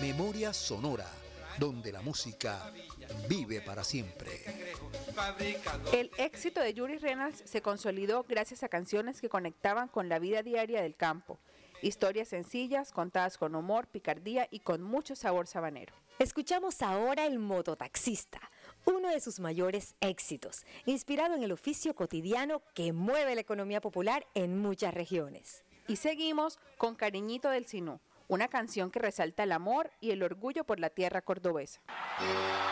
Memoria Sonora, donde la música vive para siempre. El éxito de Yuri Reynolds se consolidó gracias a canciones que conectaban con la vida diaria del campo. Historias sencillas, contadas con humor, picardía y con mucho sabor sabanero. Escuchamos ahora El Mototaxista, uno de sus mayores éxitos, inspirado en el oficio cotidiano que mueve la economía popular en muchas regiones. Y seguimos con Cariñito del Sinú, una canción que resalta el amor y el orgullo por la tierra cordobesa.